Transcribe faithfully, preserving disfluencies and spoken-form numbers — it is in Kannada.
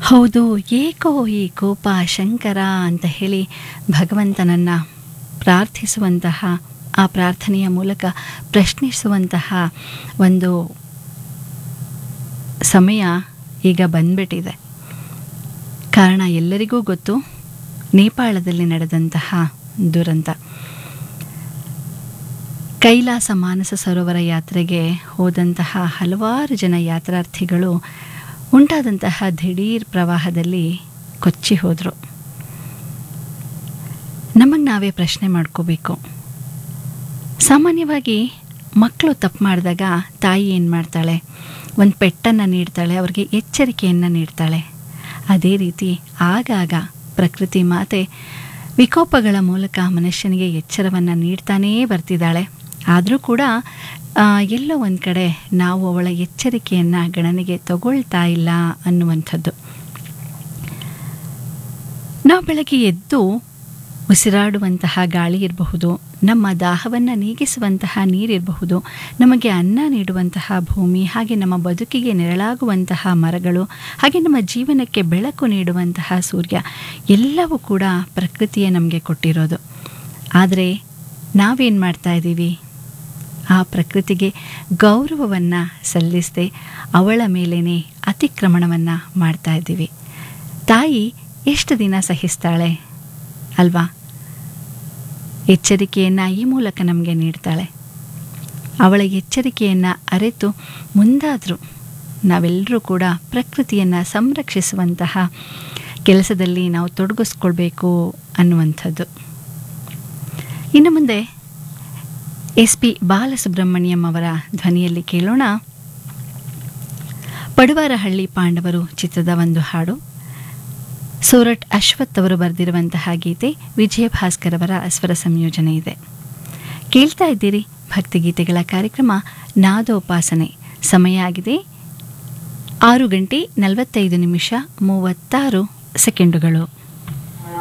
ಹೌದು, ಏಕೋ ಈ ಕೋಪ ಶಂಕರ ಅಂತ ಹೇಳಿ ಭಗವಂತನನ್ನು ಪ್ರಾರ್ಥಿಸುವಂತಹ, ಆ ಪ್ರಾರ್ಥನೆಯ ಮೂಲಕ ಪ್ರಶ್ನಿಸುವಂತಹ ಒಂದು ಸಮಯ ಈಗ ಬಂದ್ಬಿಟ್ಟಿದೆ. ಕಾರಣ ಎಲ್ಲರಿಗೂ ಗೊತ್ತು, ನೇಪಾಳದಲ್ಲಿ ನಡೆದಂತಹ ದುರಂತ. ಕೈಲಾಸ ಮಾನಸ ಸರೋವರ ಯಾತ್ರೆಗೆ ಹೋದಂತಹ ಹಲವಾರು ಜನ ಯಾತ್ರಾರ್ಥಿಗಳು ಉಂಟಾದಂತಹ ದಿಢೀರ್ ಪ್ರವಾಹದಲ್ಲಿ ಕೊಚ್ಚಿ ಹೋದರು. ನಮಗೆ ನಾವೇ ಪ್ರಶ್ನೆ ಮಾಡ್ಕೋಬೇಕು. ಸಾಮಾನ್ಯವಾಗಿ ಮಕ್ಕಳು ತಪ್ಪು ಮಾಡಿದಾಗ ತಾಯಿ ಏನು ಮಾಡ್ತಾಳೆ? ಒಂದು ಪೆಟ್ಟನ್ನು ನೀಡ್ತಾಳೆ, ಅವ್ರಿಗೆ ಎಚ್ಚರಿಕೆಯನ್ನು ನೀಡ್ತಾಳೆ. ಅದೇ ರೀತಿ ಆಗಾಗ ಪ್ರಕೃತಿ ಮಾತೆ ವಿಕೋಪಗಳ ಮೂಲಕ ಮನುಷ್ಯನಿಗೆ ಎಚ್ಚರವನ್ನು ನೀಡ್ತಾನೇ ಬರ್ತಿದ್ದಾಳೆ. ಆದರೂ ಕೂಡ ಎಲ್ಲೋ ಒಂದು ಕಡೆ ನಾವು ಅವಳ ಎಚ್ಚರಿಕೆಯನ್ನು ಗಣನೆಗೆ ತಗೊಳ್ತಾ ಇಲ್ಲ ಅನ್ನುವಂಥದ್ದು. ನಾವು ಬೆಳಗ್ಗೆ ಎದ್ದು ಉಸಿರಾಡುವಂತಹ ಗಾಳಿ ಇರಬಹುದು, ನಮ್ಮ ದಾಹವನ್ನು ನೀಗಿಸುವಂತಹ ನೀರಿರಬಹುದು, ನಮಗೆ ಅನ್ನ ನೀಡುವಂತಹ ಭೂಮಿ, ಹಾಗೆ ನಮ್ಮ ಬದುಕಿಗೆ ನೆರಳಾಗುವಂತಹ ಮರಗಳು, ಹಾಗೆ ನಮ್ಮ ಜೀವನಕ್ಕೆ ಬೆಳಕು ನೀಡುವಂತಹ ಸೂರ್ಯ, ಎಲ್ಲವೂ ಕೂಡ ಪ್ರಕೃತಿಯೇ ನಮಗೆ ಕೊಟ್ಟಿರೋದು. ಆದರೆ ನಾವೇನು ಮಾಡ್ತಾ ಇದ್ದೀವಿ? ಆ ಪ್ರಕೃತಿಗೆ ಗೌರವವನ್ನು ಸಲ್ಲಿಸದೆ ಅವಳ ಮೇಲೇ ಅತಿಕ್ರಮಣವನ್ನು ಮಾಡ್ತಾ ಇದ್ದೀವಿ. ತಾಯಿ ಎಷ್ಟು ದಿನ ಸಹಿಸ್ತಾಳೆ ಅಲ್ವಾ? ಎಚ್ಚರಿಕೆಯನ್ನು ಈ ಮೂಲಕ ನಮಗೆ ನೀಡ್ತಾಳೆ. ಅವಳ ಎಚ್ಚರಿಕೆಯನ್ನು ಅರಿತು ಮುಂದಾದರೂ ನಾವೆಲ್ಲರೂ ಕೂಡ ಪ್ರಕೃತಿಯನ್ನು ಸಂರಕ್ಷಿಸುವಂತಹ ಕೆಲಸದಲ್ಲಿ ನಾವು ತೊಡಗಿಸ್ಕೊಳ್ಬೇಕು ಅನ್ನುವಂಥದ್ದು. ಇನ್ನು ಮುಂದೆ ಎಸ್ ಪಿ ಬಾಲಸುಬ್ರಹ್ಮಣ್ಯಂ ಅವರ ಧ್ವನಿಯಲ್ಲಿ ಕೇಳೋಣ ಪಡುವಾರಹಳ್ಳಿ ಪಾಂಡವರು ಚಿತ್ರದ ಒಂದು ಹಾಡು. ಸೂರಟ್ ಅಶ್ವಥ್ ಅವರು ಬರೆದಿರುವಂತಹ ಗೀತೆ, ವಿಜಯ ಭಾಸ್ಕರ್ ಅವರ ಸ್ವರ ಸಂಯೋಜನೆ ಇದೆ. ಕೇಳ್ತಾ ಇದ್ದೀರಿ ಭಕ್ತಿಗೀತೆಗಳ ಕಾರ್ಯಕ್ರಮ ನಾದೋಪಾಸನೆ. ಸಮಯ ಆಗಿದೆ ಆರು ಗಂಟೆ ನಲವತ್ತೈದು ನಿಮಿಷ ಮೂವತ್ತಾರು ಸೆಕೆಂಡುಗಳು.